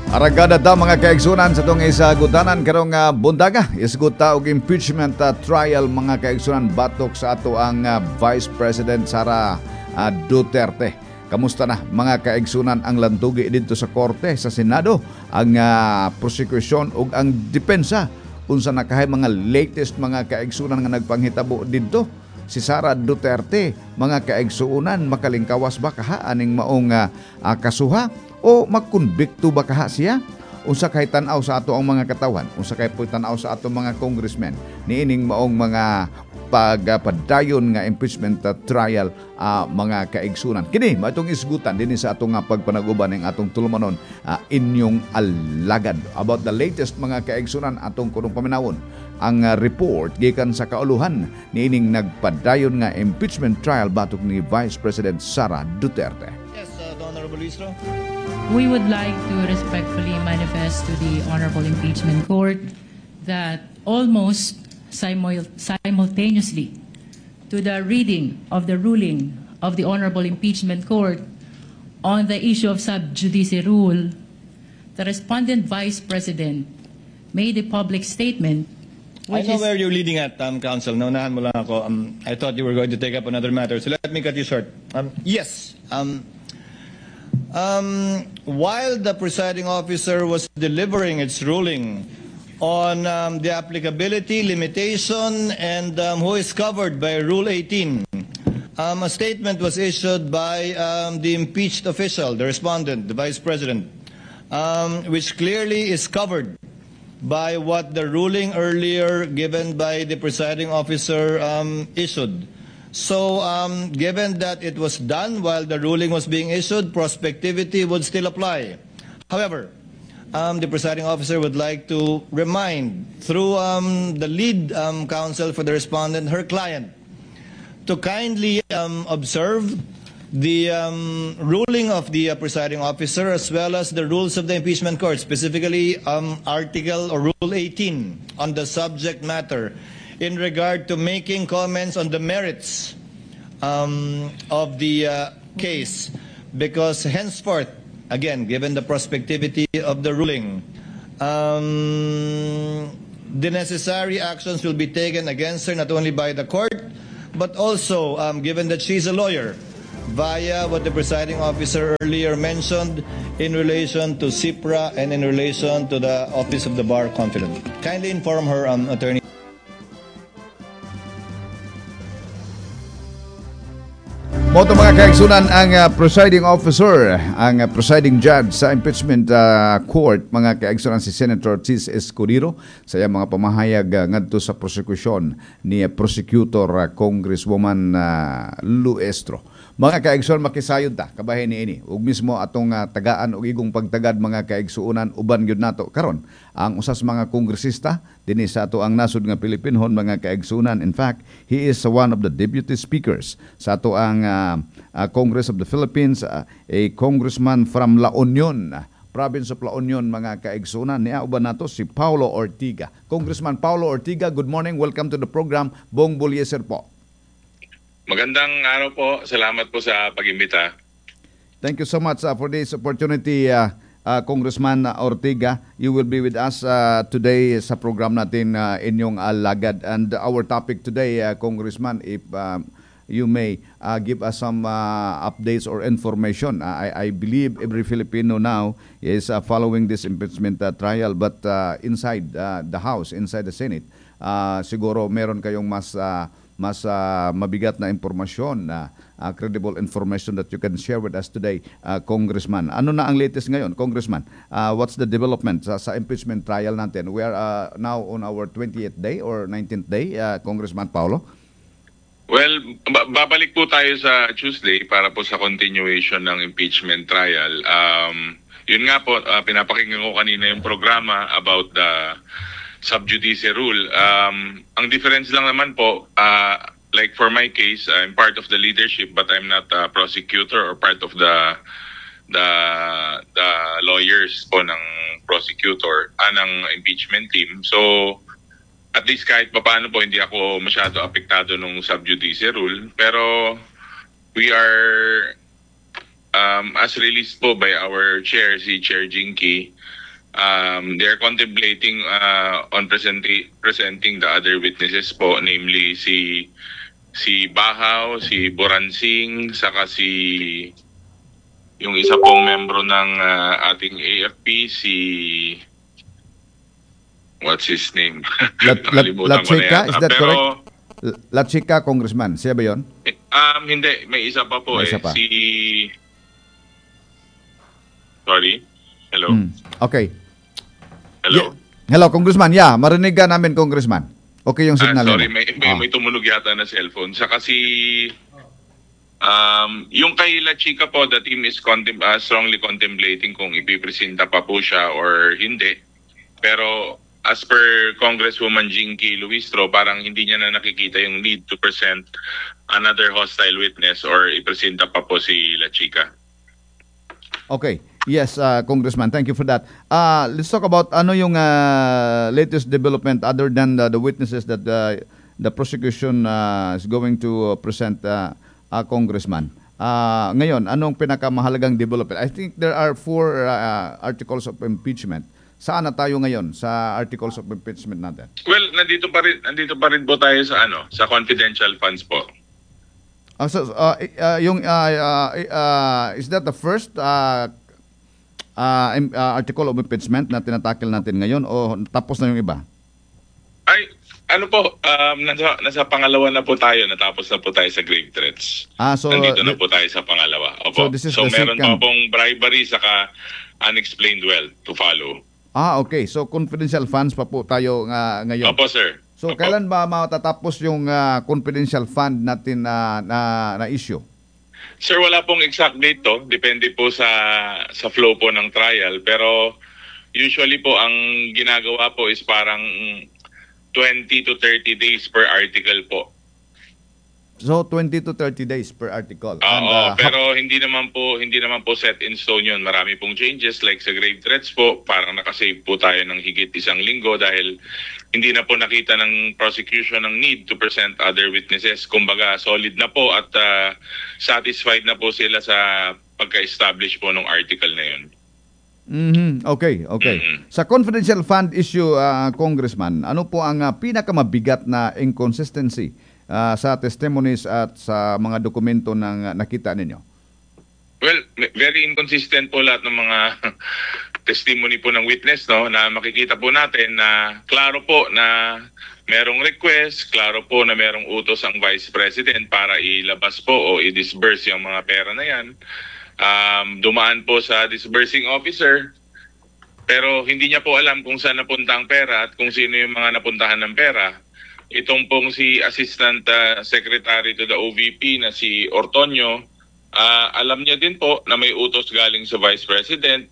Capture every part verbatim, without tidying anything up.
Aragada ta mga kaigsunan sa itong isagutanan karong uh, bundaga. Isguta og impeachment uh, trial mga kaigsunan batok sa ato ang uh, Vice President Sara uh, Duterte. Kamusta na mga kaigsunan ang lantugi dito sa korte sa Senado, ang uh, prosecution ug ang depensa unsa nakahay mga latest mga kaigsunan nga nagpanghitabo dito. Si Sara Duterte, mga kaigsunan, makalingkawas ba kaha aning maong uh, uh, kasuha o magkonbikto ba kaha siya? Unsa kay tan-aw sa ato ang mga katawan, unsa kay tan-aw sa ato mga congressmen niining maong mga pagpadayon nga impeachment uh, trial uh, mga kaigsunan. Kini matong isgutan dinhi sa atong uh, pagpanaguban ning atong tulumanon uh, inyong alagad about the latest mga kaigsunan atong kunong paminawon ang uh, report gikan sa kauluhan niining nagpadayon nga impeachment trial batok ni Vice President Sara Duterte. Yes, uh, the Honorable Ministro. We would like to respectfully manifest to the Honorable Impeachment Court that almost simul- simultaneously to the reading of the ruling of the Honorable Impeachment Court on the issue of sub judice rule, the respondent Vice President made a public statement. I know where you're leading at, um, Counsel. Naunahan mo lang ako. Um, I thought you were going to take up another matter, so let me cut you short. Um, yes. Um, um, while the presiding officer was delivering its ruling on um, the applicability, limitation, and um, who is covered by Rule eighteen, um, a statement was issued by um, the impeached official, the respondent, the Vice President, um, which clearly is covered by what the ruling earlier given by the presiding officer um, issued. So, um, given that it was done while the ruling was being issued, prospectivity would still apply. However, um, the presiding officer would like to remind, through um, the lead um, counsel for the respondent, her client, to kindly um, observe the um, ruling of the uh, presiding officer as well as the rules of the impeachment court, specifically um, Article or Rule eighteen on the subject matter in regard to making comments on the merits um, of the uh, case, because henceforth, again, given the prospectivity of the ruling, um, the necessary actions will be taken against her not only by the court, but also, um, given that she's a lawyer, via what the presiding officer earlier mentioned in relation to CIPRA and in relation to the Office of the Bar Confidant. Kindly inform her, um, Attorney. Moto mga kaigsunan ang uh, presiding officer, ang uh, presiding judge sa impeachment uh, court, mga kaigsunan si Senator Chis Escudero sa iyang mga pamahayag uh, ngadto sa prosecution ni uh, prosecutor uh, Congresswoman uh, Luestro. Mga kaigsunan, makisayod ta kabahin ni ini ug mismo atong uh, tagaan og igong pagtagad mga kaigsunan uban gyud nato karon ang usas mga kongresista dinhi sa ato ang nasud nga Pilipinhon mga kaigsunan. In fact, he is one of the deputy speakers sa ato ang uh, uh, Congress of the Philippines, uh, a congressman from La Union, uh, province of La Union mga kaigsunan. Niya uban nato si Paulo Ortiga. Congressman Paulo Ortiga, good morning. Welcome to the program. Bong Bulyeser po. Magandang araw po. Salamat po sa pag-imbita. Thank you so much uh, for this opportunity, uh, uh, Congressman Ortiga. You will be with us uh, today sa program natin uh, inyong alagad. And our topic today, uh, Congressman, if um, you may uh, give us some uh, updates or information. Uh, I, I believe every Filipino now is uh, following this impeachment uh, trial, but uh, inside uh, the House, inside the Senate, uh, siguro meron kayong mas uh, mas uh, mabigat na impormasyon, na uh, credible information that you can share with us today, uh, Congressman. Ano na ang latest ngayon, Congressman? Uh, what's the development sa, sa impeachment trial natin? We are uh, now on our twentieth day or nineteenth day, uh, Congressman Paulo? Well, babalik po tayo sa Tuesday para po sa continuation ng impeachment trial. Um, yun nga po, uh, pinapakinggan ko kanina yung programa about the sub judice rule. Um, ang difference lang naman po, uh, like for my case, I'm part of the leadership but I'm not a prosecutor or part of the the the lawyers po ng prosecutor, ah, ng impeachment team. So, at least kahit papaano po, hindi ako masyado apektado ng sub judice rule. Pero we are um, as released po by our chair, si Chair Jinky, um, they're contemplating uh, on presenti- presenting the other witnesses po, namely si si Bahaw, si Boransing, saka si yung isa pong membro ng uh, ating A F P, si what's his name? Lat, lat, Nakalimutan ko na Lachica, yata. is that Pero, correct? La Chica, Congressman. Siya ba yun? Um, hindi. May isa pa po May eh. isa pa. Si... Sorry? Hello? Mm. Okay. Hello? Ye- Hello, Congressman. Yeah, marinig ka namin, Congressman. Okay yung Ah, signal sorry, mo. may, may, Ah. may tumunog yata na cellphone. Saka si... Um, yung kay La Chica po, the team is contem- uh, strongly contemplating kung ipipresenta pa po siya or hindi. Pero as per Congresswoman Jinky Luistro, parang hindi niya na nakikita yung need to present another hostile witness or ipresenta pa po si La Chica. Okay. Yes, uh, Congressman. Thank you for that. Uh, let's talk about ano yung uh, latest development other than the, the witnesses that uh, the prosecution uh, is going to uh, present, uh, uh, Congressman. Uh, ngayon, anong pinakamahalagang development? I think there are four uh, articles of impeachment. Saan na tayo ngayon sa articles of impeachment natin? Well, nandito pa rin nandito pa rin po tayo sa ano, sa confidential funds po. Uh, so, uh, uh, yung uh, uh, uh, is that the first uh, uh, im- uh, article of impeachment na tinatakil natin ngayon o tapos na yung iba? Ay, ano po, um, nasa, nasa pangalawa na po tayo, natapos na po tayo sa grave threats. Ah, so Nandito na th- po tayo sa pangalawa. so Opo. this is so the meron second. pa pong bribery saka unexplained wealth to follow. Ah, okay. So confidential funds pa po tayo nga ngayon. Opo, sir. So Opo. kailan ba matatapos yung ah, confidential fund natin na na, na issue? Sir, wala pong exact date to. Depende po sa sa flow po ng trial. Pero usually po ang ginagawa po is parang twenty to thirty days per article po. So twenty to thirty days per article. Oo, And, ah, pero hindi naman po hindi naman po set in stone 'yun. Marami pong changes like sa grave threats po, parang nakasave po tayo ng higit isang linggo dahil hindi na po nakita ng prosecution ng need to present other witnesses. Kumbaga, solid na po at ah, satisfied na po sila sa pagka-establish po ng article na 'yun. mhm, okay, okay. Mhm. Sa confidential fund issue, ah, Congressman, ano po ang ah, pinakamabigat na inconsistency ah, sa testimonies at sa mga dokumento ng ah, nakita ninyo? Well, me- very inconsistent po lahat ng mga testimony po ng witness, no, na makikita po natin na klaro po na merong request, klaro po na merong utos ang Vice President para ilabas po o i-disburse yung mga pera na yan. Um, dumaan po sa disbursing officer, pero hindi niya po alam kung saan napunta ang pera at kung sino yung mga napuntahan ng pera. Itong pong si Assistant uh, Secretary to the O V P na si Ortonio, uh, alam niya din po na may utos galing sa Vice President,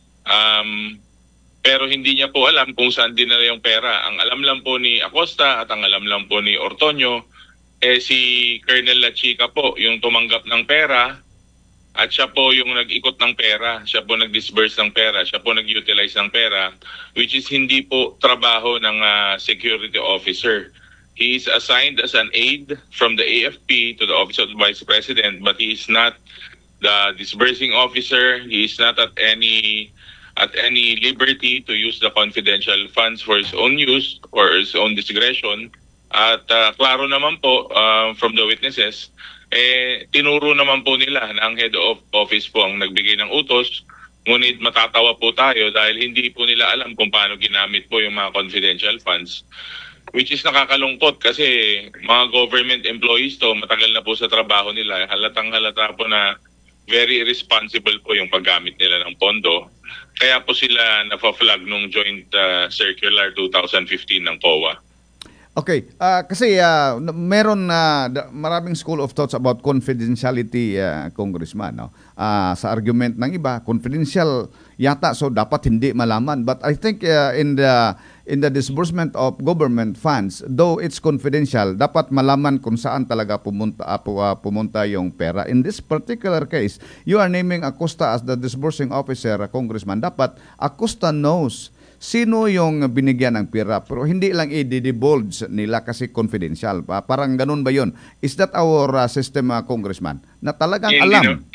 um, pero hindi niya po alam kung saan dinala yung pera. Ang alam lang po ni Acosta at ang alam lang po ni Ortonio, eh si Colonel La Chica po yung tumanggap ng pera at siya po yung nag-ikot ng pera, siya po nag-disburse ng pera, siya po nag-utilize ng pera, which is hindi po trabaho ng uh, security officer. He is assigned as an aide from the A F P to the Office of the Vice President, but he is not the disbursing officer. He is not at any at any liberty to use the confidential funds for his own use or his own discretion. At uh, klaro naman po uh, from the witnesses, eh, tinuro naman po nila na ang head of office po ang nagbigay ng utos. Ngunit matatawa po tayo dahil hindi po nila alam kung paano ginamit po yung mga confidential funds. Which is nakakalungkot kasi mga government employees to, matagal na po sa trabaho nila. Halatang halata po na very irresponsible po yung paggamit nila ng pondo. Kaya po sila nafa-flag nung Joint uh, Circular twenty fifteen ng C O A. Okay, ah, kasi ah, n- meron na maraming school of thoughts about confidentiality, ah, Congressman. No? Ah, sa argument ng iba, confidential yata, so dapat hindi malaman. But I think ah, in the in the disbursement of government funds, though it's confidential, dapat malaman kung saan talaga pumunta ah, pu- ah, pumunta yung pera. In this particular case, you are naming Acosta as the disbursing officer, ah, Congressman. Dapat Acosta knows sino yung binigyan ng pera, pero hindi lang i-divulge nila kasi confidential. Pa- Parang ganun ba yun? Is that our uh, system, uh, Congressman? Na talagang Eh, alam? Hindi, na- eh,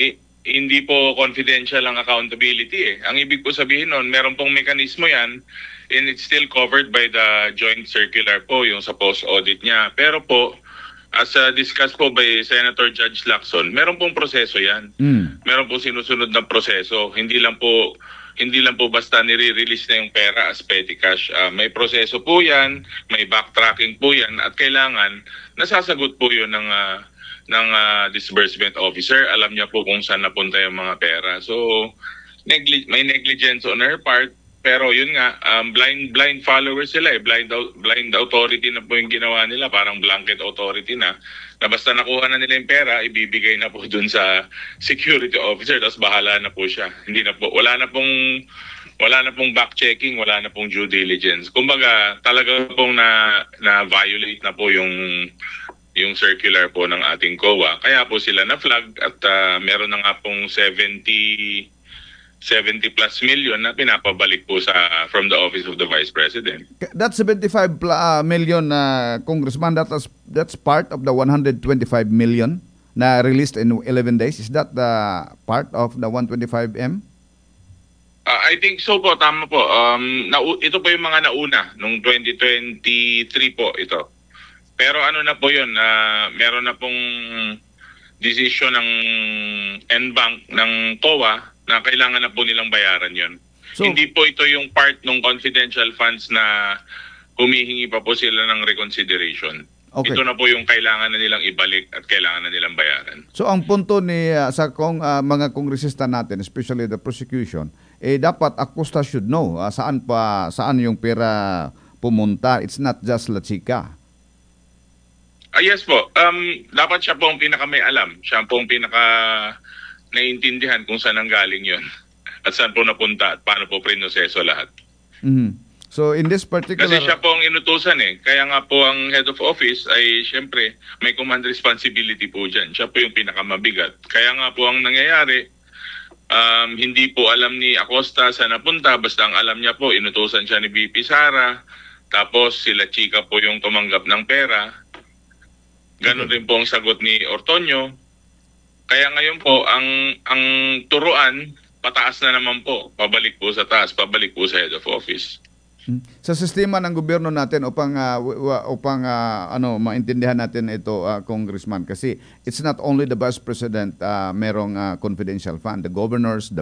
hindi po confidential ang accountability eh. Ang ibig po sabihin nun, meron pong mekanismo yan and it's still covered by the joint circular po, yung sa post-audit niya. Pero po, as uh, discussed po by Senator Judge Lacson, meron pong proseso yan. Mm. Meron pong sinusunod na proseso. Hindi lang po hindi lang po basta nire-release na yung pera as petty cash. Uh, may proseso po yan, may backtracking po yan, at kailangan nasasagot po yun ng, uh, ng uh, disbursement officer. Alam niya po kung saan napunta yung mga pera. So, negli- may negligence on her part, pero yun nga, um, blind blind followers sila eh. Blind, blind authority na po yung ginawa nila, parang blanket authority na, na basta nakuha na nila yung pera, ibibigay na po dun sa security officer, tapos bahala na po siya. Hindi na po, wala na pong, wala na pong back-checking, wala na pong due diligence. Kumbaga, talaga pong na, na-violate na po yung, yung circular po ng ating C O A. Kaya po sila na-flag at uh, meron na nga pong seventy plus million na pinapabalik po sa from the Office of the Vice President. That seventy-five pla- uh, million, uh, Congressman, that is, that's part of the one hundred twenty-five million na released in eleven days. Is that the part of the one hundred twenty-five M? Uh, I think so po, tama po. Um, na, ito po yung mga nauna, nung twenty twenty-three po ito. Pero ano na po yun, uh, meron na pong decision ng N Bank ng C O A na kailangan na po nilang bayaran yon. So, hindi po ito yung part ng confidential funds na humihingi pa po sila ng reconsideration. Okay. Ito na po yung kailangan na nilang ibalik at kailangan na nilang bayaran. So ang punto ni uh, sa kong uh, mga kongresista natin, especially the prosecution, eh dapat Acosta should know uh, saan pa saan yung pera pumunta. It's not just La Chica. Ah, yes po. Um, dapat siya po ang pinaka may alam. Siya po ang pinaka naiintindihan kung saan ang galing yon at saan po napunta at paano po prinoseso lahat. Mm-hmm. So in this particular... Kasi siya po ang inutusan eh. Kaya nga po ang head of office ay siyempre may command responsibility po dyan. Siya po yung pinakamabigat. Kaya nga po ang nangyayari, um, hindi po alam ni Acosta saan napunta. Basta ang alam niya po, inutusan siya ni B P Sara. Tapos sila Chica po yung tumanggap ng pera. Ganon okay. Rin po ang sagot ni Ortonio. Kaya ngayon po, ang ang turuan, pataas na naman po. Pabalik po sa taas, pabalik po sa head of office. Sa sistema ng gobyerno natin upang uh, upang uh, ano maintindihan natin ito, uh, Congressman, kasi it's not only the Vice President uh, merong uh, confidential fund, the governors, the